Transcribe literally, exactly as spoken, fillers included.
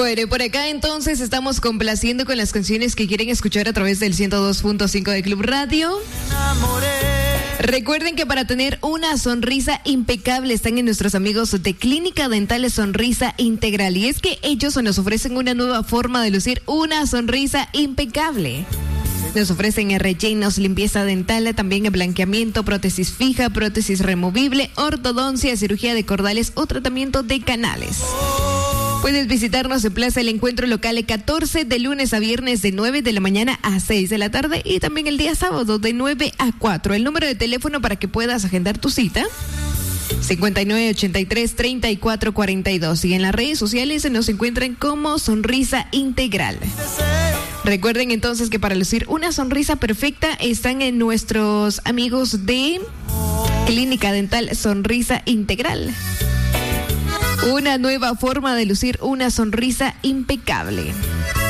Bueno, por acá entonces estamos complaciendo con las canciones que quieren escuchar a través del ciento dos punto cinco de Club Radio. Recuerden que para tener una sonrisa impecable están en nuestros amigos de Clínica Dental Sonrisa Integral. Y es que ellos nos ofrecen una nueva forma de lucir una sonrisa impecable. Nos ofrecen rellenos, limpieza dental, también blanqueamiento, prótesis fija, prótesis removible, ortodoncia, cirugía de cordales o tratamiento de canales. Puedes visitarnos en Plaza El Encuentro Local catorce de lunes a viernes de nueve de la mañana a seis de la tarde y también el día sábado de nueve a cuatro. El número de teléfono para que puedas agendar tu cita, cincuenta y nueve ochenta y tres treinta y cuatro cuarenta y dos. Y en las redes sociales se nos encuentran como Sonrisa Integral. Recuerden entonces que para lucir una sonrisa perfecta están en nuestros amigos de Clínica Dental Sonrisa Integral. Una nueva forma de lucir una sonrisa impecable.